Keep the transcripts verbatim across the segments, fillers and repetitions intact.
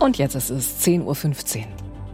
Und jetzt ist es zehn Uhr fünfzehn.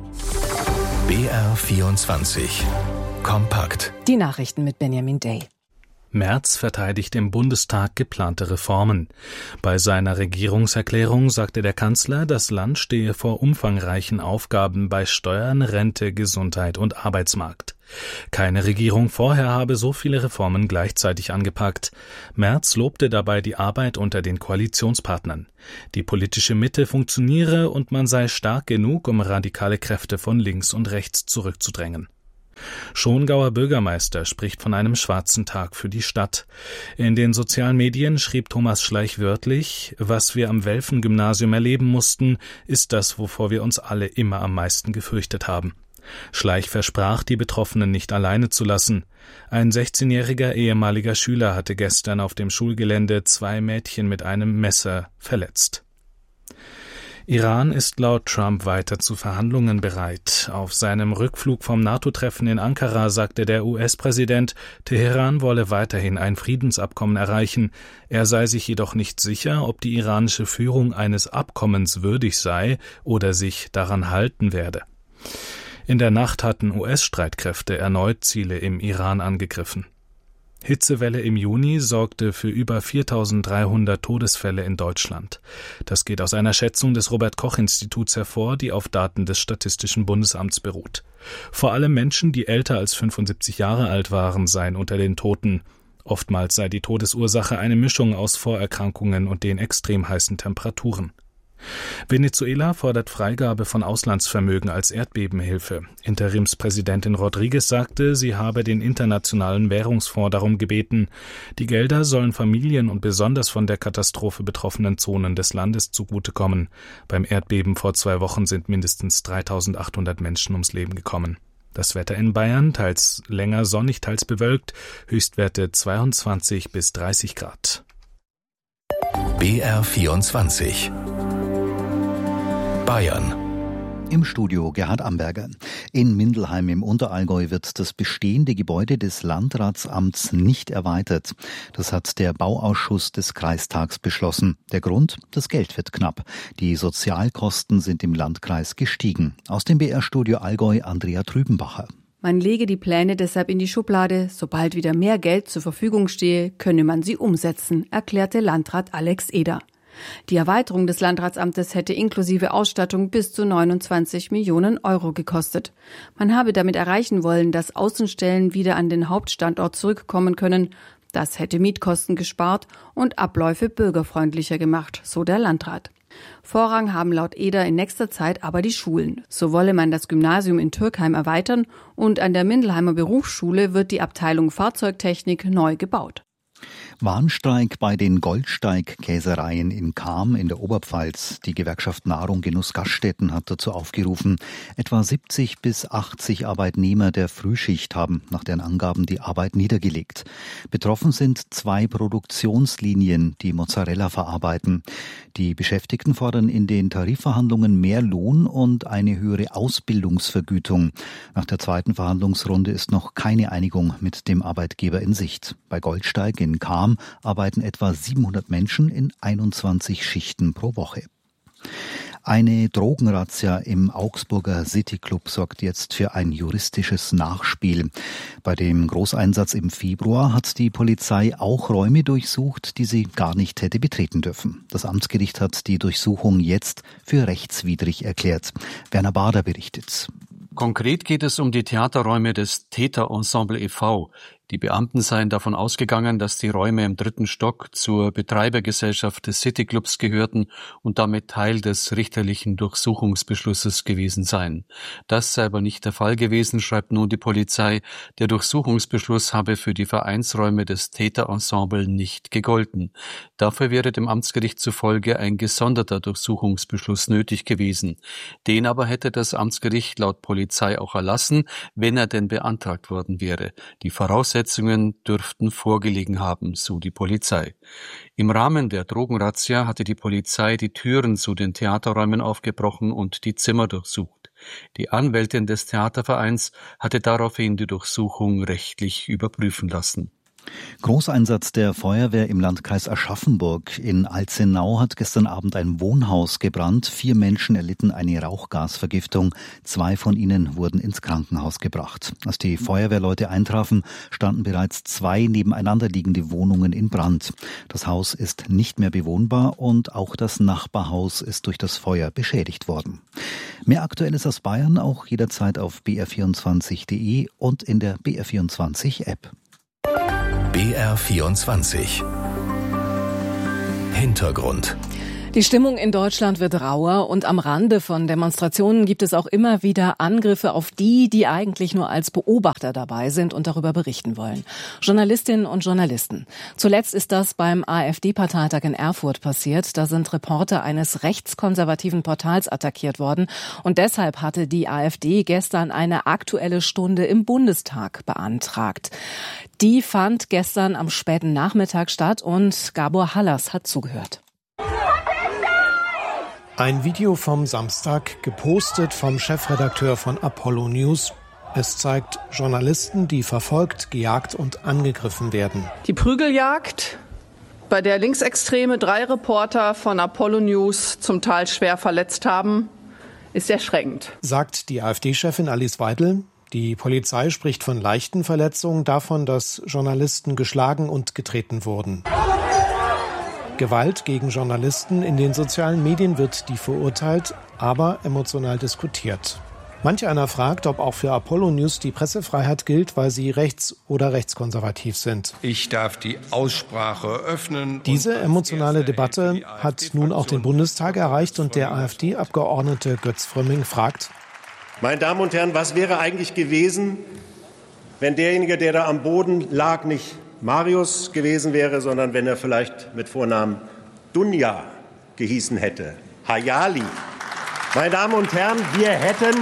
B R vierundzwanzig. Kompakt. Die Nachrichten mit Benjamin Day. Merz verteidigt im Bundestag geplante Reformen. Bei seiner Regierungserklärung sagte der Kanzler, das Land stehe vor umfangreichen Aufgaben bei Steuern, Rente, Gesundheit und Arbeitsmarkt. Keine Regierung vorher habe so viele Reformen gleichzeitig angepackt. Merz lobte dabei die Arbeit unter den Koalitionspartnern. Die politische Mitte funktioniere und man sei stark genug, um radikale Kräfte von links und rechts zurückzudrängen. Schongauer Bürgermeister spricht von einem schwarzen Tag für die Stadt. In den sozialen Medien schrieb Thomas Schleich wörtlich: Was wir am Welfen-Gymnasium erleben mussten, ist das, wovor wir uns alle immer am meisten gefürchtet haben. Schleich versprach, die Betroffenen nicht alleine zu lassen. Ein sechzehnjähriger ehemaliger Schüler hatte gestern auf dem Schulgelände zwei Mädchen mit einem Messer verletzt. Iran ist laut Trump weiter zu Verhandlungen bereit. Auf seinem Rückflug vom NATO-Treffen in Ankara sagte der U S-Präsident, Teheran wolle weiterhin ein Friedensabkommen erreichen. Er sei sich jedoch nicht sicher, ob die iranische Führung eines Abkommens würdig sei oder sich daran halten werde. In der Nacht hatten U S-Streitkräfte erneut Ziele im Iran angegriffen. Hitzewelle im Juni sorgte für über viertausenddreihundert Todesfälle in Deutschland. Das geht aus einer Schätzung des Robert-Koch-Instituts hervor, die auf Daten des Statistischen Bundesamts beruht. Vor allem Menschen, die älter als fünfundsiebzig Jahre alt waren, seien unter den Toten. Oftmals sei die Todesursache eine Mischung aus Vorerkrankungen und den extrem heißen Temperaturen. Venezuela fordert Freigabe von Auslandsvermögen als Erdbebenhilfe. Interimspräsidentin Rodriguez sagte, sie habe den Internationalen Währungsfonds darum gebeten. Die Gelder sollen Familien und besonders von der Katastrophe betroffenen Zonen des Landes zugutekommen. Beim Erdbeben vor zwei Wochen sind mindestens dreitausendachthundert Menschen ums Leben gekommen. Das Wetter in Bayern, teils länger sonnig, teils bewölkt, Höchstwerte zweiundzwanzig bis dreißig Grad. B R vierundzwanzig. Bayern. Im Studio Gerhard Amberger. In Mindelheim im Unterallgäu wird das bestehende Gebäude des Landratsamts nicht erweitert. Das hat der Bauausschuss des Kreistags beschlossen. Der Grund? Das Geld wird knapp. Die Sozialkosten sind im Landkreis gestiegen. Aus dem B R-Studio Allgäu Andrea Trübenbacher. Man lege die Pläne deshalb in die Schublade. Sobald wieder mehr Geld zur Verfügung stehe, könne man sie umsetzen, erklärte Landrat Alex Eder. Die Erweiterung des Landratsamtes hätte inklusive Ausstattung bis zu neunundzwanzig Millionen Euro gekostet. Man habe damit erreichen wollen, dass Außenstellen wieder an den Hauptstandort zurückkommen können. Das hätte Mietkosten gespart und Abläufe bürgerfreundlicher gemacht, so der Landrat. Vorrang haben laut Eder in nächster Zeit aber die Schulen. So wolle man das Gymnasium in Türkheim erweitern und an der Mindelheimer Berufsschule wird die Abteilung Fahrzeugtechnik neu gebaut. Warnstreik bei den Goldsteig-Käsereien in Cham in der Oberpfalz. Die Gewerkschaft Nahrung Genuss Gaststätten hat dazu aufgerufen. Etwa siebzig bis achtzig Arbeitnehmer der Frühschicht haben nach deren Angaben die Arbeit niedergelegt. Betroffen sind zwei Produktionslinien, die Mozzarella verarbeiten. Die Beschäftigten fordern in den Tarifverhandlungen mehr Lohn und eine höhere Ausbildungsvergütung. Nach der zweiten Verhandlungsrunde ist noch keine Einigung mit dem Arbeitgeber in Sicht. Bei Goldsteig in Cham arbeiten etwa siebenhundert Menschen in einundzwanzig Schichten pro Woche. Eine Drogenrazzia im Augsburger Cityclub sorgt jetzt für ein juristisches Nachspiel. Bei dem Großeinsatz im Februar hat die Polizei auch Räume durchsucht, die sie gar nicht hätte betreten dürfen. Das Amtsgericht hat die Durchsuchung jetzt für rechtswidrig erklärt. Werner Bader berichtet. Konkret geht es um die Theaterräume des Täterensemble e V Die Beamten seien davon ausgegangen, dass die Räume im dritten Stock zur Betreibergesellschaft des Cityclubs gehörten und damit Teil des richterlichen Durchsuchungsbeschlusses gewesen seien. Das sei aber nicht der Fall gewesen, schreibt nun die Polizei. Der Durchsuchungsbeschluss habe für die Vereinsräume des Täterensemble nicht gegolten. Dafür wäre dem Amtsgericht zufolge ein gesonderter Durchsuchungsbeschluss nötig gewesen. Den aber hätte das Amtsgericht laut Polizei auch erlassen, wenn er denn beantragt worden wäre. Die Voraussetzungen dürften vorgelegen haben, so die Polizei. Im Rahmen der Drogenrazzia hatte die Polizei die Türen zu den Theaterräumen aufgebrochen und die Zimmer durchsucht. Die Anwältin des Theatervereins hatte daraufhin die Durchsuchung rechtlich überprüfen lassen. Großeinsatz der Feuerwehr im Landkreis Aschaffenburg. In Alzenau hat gestern Abend ein Wohnhaus gebrannt. Vier Menschen erlitten eine Rauchgasvergiftung. Zwei von ihnen wurden ins Krankenhaus gebracht. Als die Feuerwehrleute eintrafen, standen bereits zwei nebeneinander liegende Wohnungen in Brand. Das Haus ist nicht mehr bewohnbar und auch das Nachbarhaus ist durch das Feuer beschädigt worden. Mehr Aktuelles aus Bayern auch jederzeit auf b r vierundzwanzig punkt d e und in der B R vierundzwanzig App. B R vierundzwanzig. Hintergrund. Die Stimmung in Deutschland wird rauer und am Rande von Demonstrationen gibt es auch immer wieder Angriffe auf die, die eigentlich nur als Beobachter dabei sind und darüber berichten wollen. Journalistinnen und Journalisten. Zuletzt ist das beim AfD-Parteitag in Erfurt passiert. Da sind Reporter eines rechtskonservativen Portals attackiert worden und deshalb hatte die AfD gestern eine Aktuelle Stunde im Bundestag beantragt. Die fand gestern am späten Nachmittag statt und Gabor Hallas hat zugehört. Ein Video vom Samstag, gepostet vom Chefredakteur von Apollo News. Es zeigt Journalisten, die verfolgt, gejagt und angegriffen werden. Die Prügeljagd, bei der Linksextreme drei Reporter von Apollo News zum Teil schwer verletzt haben, ist erschreckend, sagt die AfD-Chefin Alice Weidel. Die Polizei spricht von leichten Verletzungen, davon, dass Journalisten geschlagen und getreten wurden. Gewalt gegen Journalisten in den sozialen Medien wird die verurteilt, aber emotional diskutiert. Manch einer fragt, ob auch für Apollo News die Pressefreiheit gilt, weil sie rechts- oder rechtskonservativ sind. Ich darf die Aussprache öffnen. Diese emotionale Debatte hat nun auch den Bundestag erreicht und der AfD-Abgeordnete Götz Frömming fragt: Meine Damen und Herren, was wäre eigentlich gewesen, wenn derjenige, der da am Boden lag, nicht Marius gewesen wäre, sondern wenn er vielleicht mit Vornamen Dunja gehießen hätte, Hayali. Meine Damen und Herren, wir hätten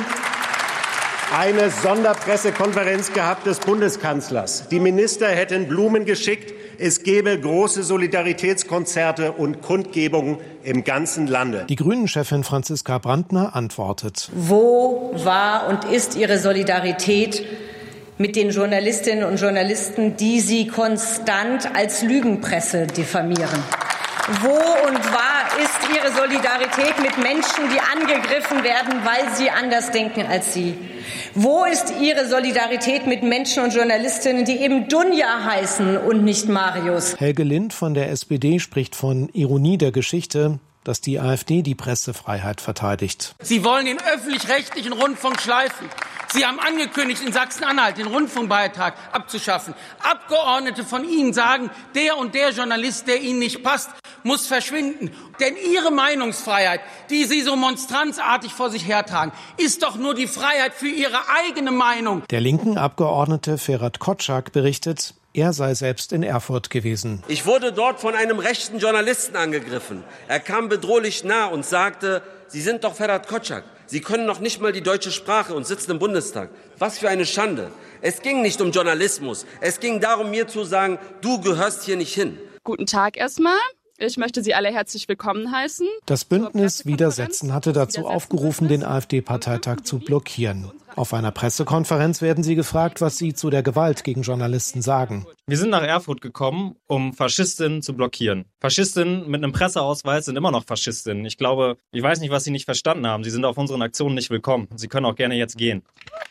eine Sonderpressekonferenz gehabt des Bundeskanzlers. Die Minister hätten Blumen geschickt. Es gäbe große Solidaritätskonzerte und Kundgebungen im ganzen Lande. Die Grünen-Chefin Franziska Brandner antwortet: Wo war und ist Ihre Solidarität mit den Journalistinnen und Journalisten, die Sie konstant als Lügenpresse diffamieren? Wo und war ist Ihre Solidarität mit Menschen, die angegriffen werden, weil sie anders denken als Sie? Wo ist Ihre Solidarität mit Menschen und Journalistinnen, die eben Dunja heißen und nicht Marius? Helge Lind von der S P D spricht von Ironie der Geschichte, dass die AfD die Pressefreiheit verteidigt. Sie wollen den öffentlich-rechtlichen Rundfunk schleifen. Sie haben angekündigt, in Sachsen-Anhalt den Rundfunkbeitrag abzuschaffen. Abgeordnete von Ihnen sagen, der und der Journalist, der Ihnen nicht passt, muss verschwinden. Denn Ihre Meinungsfreiheit, die Sie so monstranzartig vor sich hertragen, ist doch nur die Freiheit für Ihre eigene Meinung. Der linken Abgeordnete Ferhat Kotschak berichtet, er sei selbst in Erfurt gewesen. Ich wurde dort von einem rechten Journalisten angegriffen. Er kam bedrohlich nah und sagte: Sie sind doch Ferhat Kotschak. Sie können noch nicht mal die deutsche Sprache und sitzen im Bundestag. Was für eine Schande. Es ging nicht um Journalismus. Es ging darum, mir zu sagen, du gehörst hier nicht hin. Guten Tag erstmal. Ich möchte Sie alle herzlich willkommen heißen. Das Bündnis Widersetzen hatte dazu aufgerufen, den AfD-Parteitag zu blockieren. Auf einer Pressekonferenz werden sie gefragt, was sie zu der Gewalt gegen Journalisten sagen. Wir sind nach Erfurt gekommen, um Faschistinnen zu blockieren. Faschistinnen mit einem Presseausweis sind immer noch Faschistinnen. Ich glaube, ich weiß nicht, was Sie nicht verstanden haben. Sie sind auf unseren Aktionen nicht willkommen. Sie können auch gerne jetzt gehen.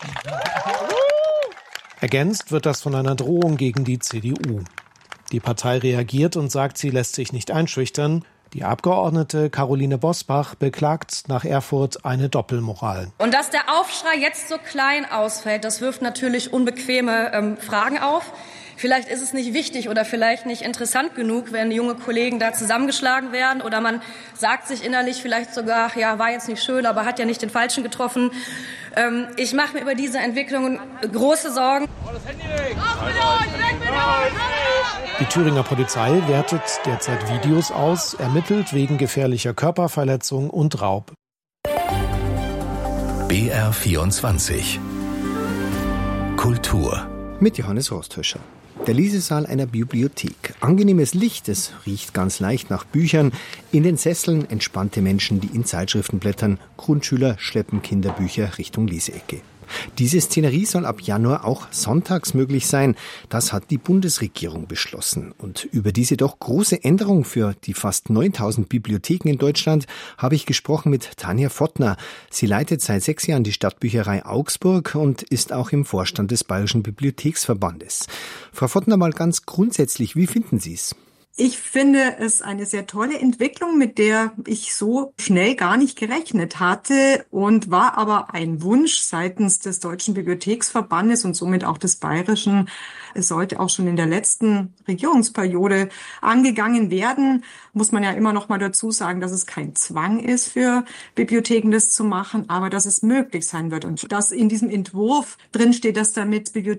Ergänzt wird das von einer Drohung gegen die C D U. Die Partei reagiert und sagt, sie lässt sich nicht einschüchtern. Die Abgeordnete Caroline Bosbach beklagt nach Erfurt eine Doppelmoral. Und dass der Aufschrei jetzt so klein ausfällt, das wirft natürlich unbequeme ähm, Fragen auf. Vielleicht ist es nicht wichtig oder vielleicht nicht interessant genug, wenn junge Kollegen da zusammengeschlagen werden. Oder man sagt sich innerlich vielleicht sogar, ach ja, war jetzt nicht schön, aber hat ja nicht den Falschen getroffen. Ähm, ich mache mir über diese Entwicklungen große Sorgen. Die Thüringer Polizei wertet derzeit Videos aus, ermittelt wegen gefährlicher Körperverletzung und Raub. B R vierundzwanzig. Kultur. Mit Johannes Rostäuscher. Der Lesesaal einer Bibliothek. Angenehmes Licht, es riecht ganz leicht nach Büchern. In den Sesseln entspannte Menschen, die in Zeitschriften blättern. Grundschüler schleppen Kinderbücher Richtung Leseecke. Diese Szenerie soll ab Januar auch sonntags möglich sein. Das hat die Bundesregierung beschlossen. Und über diese doch große Änderung für die fast neuntausend Bibliotheken in Deutschland habe ich gesprochen mit Tanja Fottner. Sie leitet seit sechs Jahren die Stadtbücherei Augsburg und ist auch im Vorstand des Bayerischen Bibliotheksverbandes. Frau Fottner, mal ganz grundsätzlich, wie finden Sie es? Ich finde es eine sehr tolle Entwicklung, mit der ich so schnell gar nicht gerechnet hatte und war aber ein Wunsch seitens des Deutschen Bibliotheksverbandes und somit auch des Bayerischen. Es sollte auch schon in der letzten Regierungsperiode angegangen werden. Muss man ja immer noch mal dazu sagen, dass es kein Zwang ist für Bibliotheken, das zu machen, aber dass es möglich sein wird und dass in diesem Entwurf drin steht, dass damit Bibliotheken